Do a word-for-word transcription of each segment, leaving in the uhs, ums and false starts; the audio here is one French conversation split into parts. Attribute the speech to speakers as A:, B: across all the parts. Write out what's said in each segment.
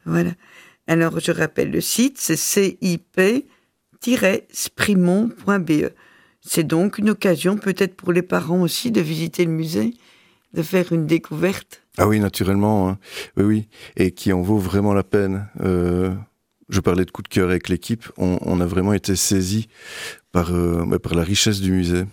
A: Voilà. Alors, je rappelle le site, c'est c i p tiret sprimont point b e. C'est donc une occasion, peut-être pour les parents aussi, de visiter le musée, de faire une découverte.
B: Ah oui, naturellement. Hein. Oui, oui. Et qui en vaut vraiment la peine. Euh, je parlais de coup de cœur avec l'équipe. On, on a vraiment été saisis par, euh, par la richesse du musée.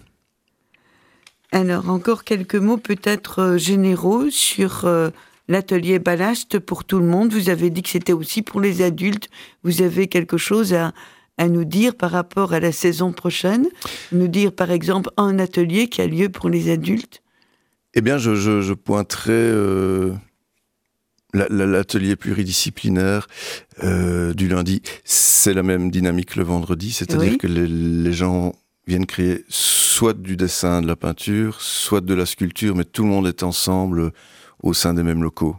A: Alors, encore quelques mots peut-être euh, généraux sur euh, l'atelier Ballast pour tout le monde. Vous avez dit que c'était aussi pour les adultes. Vous avez quelque chose à, à nous dire par rapport à la saison prochaine? Nous dire, par exemple, un atelier qui a lieu pour les adultes?
B: Eh bien, je, je, je pointerai euh, la, la, l'atelier pluridisciplinaire euh, du lundi. C'est la même dynamique le vendredi, c'est-à-dire
A: Oui.
B: que les, les gens viennent créer soit du dessin, de la peinture, soit de la sculpture, mais tout le monde est ensemble au sein des mêmes locaux.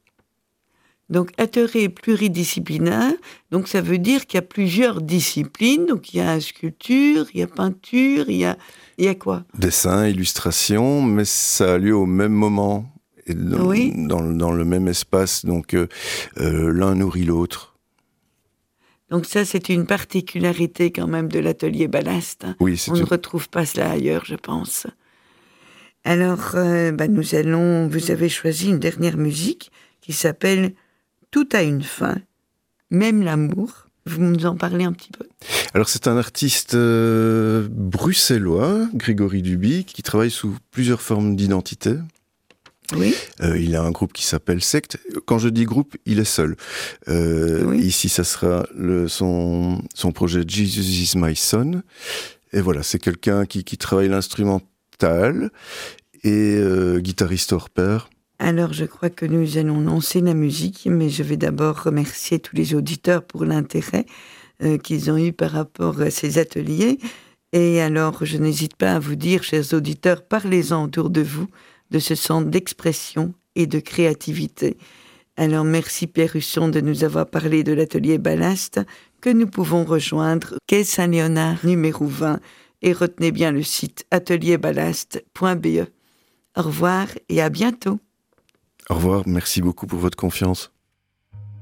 A: Donc, atelier pluridisciplinaire, donc ça veut dire qu'il y a plusieurs disciplines. Donc, il y a sculpture, il y a peinture, il y a, il y a quoi?
B: Dessin, illustration, mais ça a lieu au même moment, et dans,
A: Oui.
B: dans, dans le même espace, donc euh, euh, l'un nourrit l'autre.
A: Donc ça, c'est une particularité quand même de l'atelier Ballast. Hein.
B: Oui, c'est
A: On
B: une...
A: ne retrouve pas cela ailleurs, je pense. Alors, euh, bah, nous allons... Vous avez choisi une dernière musique qui s'appelle « Tout a une fin, même l'amour ». Vous nous en parlez un petit peu?
B: Alors, c'est un artiste euh, bruxellois, Grégory Duby, qui travaille sous plusieurs formes d'identité.
A: Oui.
B: Euh, il a un groupe qui s'appelle Secte. Quand je dis groupe, il est seul. Euh, oui. Ici, ça sera le, son, son projet Jesus is my son. Et voilà, c'est quelqu'un qui, qui travaille l'instrumental et euh, guitariste hors pair.
A: Alors, je crois que nous allons lancer la musique, mais je vais d'abord remercier tous les auditeurs pour l'intérêt euh, qu'ils ont eu par rapport à ces ateliers. Et alors, je n'hésite pas à vous dire, chers auditeurs, parlez-en autour de vous, de ce centre d'expression et de créativité. Alors, merci Pierre Husson de nous avoir parlé de l'atelier Ballast, que nous pouvons rejoindre quai Saint-Léonard, numéro vingt, et retenez bien le site atelier ballast point b e. Au revoir et à bientôt.
B: Au revoir, merci beaucoup pour votre confiance.